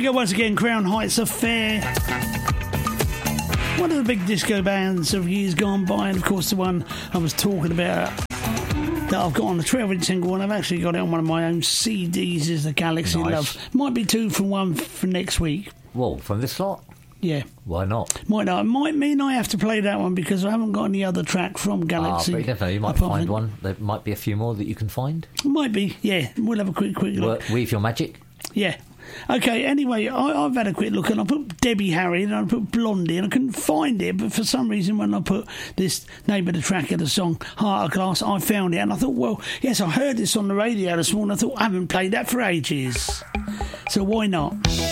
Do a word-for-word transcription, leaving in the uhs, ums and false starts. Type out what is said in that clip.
we go once again, Crown Heights Affair. One of the big disco bands of years gone by, and of course the one I was talking about that I've got on the twelve inch single, and I've actually got it on one of my own C Ds, is the Galaxy Nice. Love. Might be two for one for next week. Well, from this lot? Yeah. Why not? Might not. It might mean I have to play that one because I haven't got any other track from Ah, Galaxy. but you never know, you might apart find from- one. There might be a few more that you can find. Might be, yeah. We'll have a quick, quick look. Work, weave your magic. Yeah. Okay, anyway, I, I've had a quick look and I put Debbie Harry and I put Blondie and I couldn't find it, but for some reason when I put this name of the track of the song, Heart of Glass, I found it and I thought, well, yes, I heard this on the radio this morning. I thought, I haven't played that for ages. So why not?